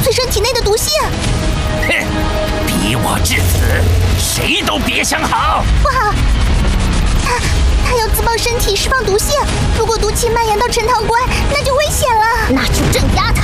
翠生体内的毒性。 哼，逼我至此，谁都别想好。 不好，他要自爆身体释放毒性，如果毒气蔓延到陈塘关，那就危险了。 拿出镇压